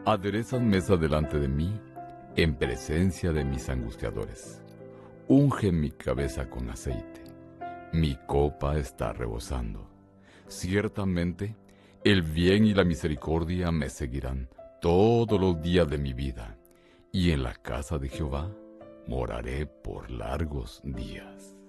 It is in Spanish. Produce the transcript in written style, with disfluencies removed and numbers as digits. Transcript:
Aderezas mesa delante de mí, en presencia de mis angustiadores. Unge mi cabeza con aceite. Mi copa está rebosando. Ciertamente, el bien y la misericordia me seguirán todos los días de mi vida, y en la casa de Jehová moraré por largos días.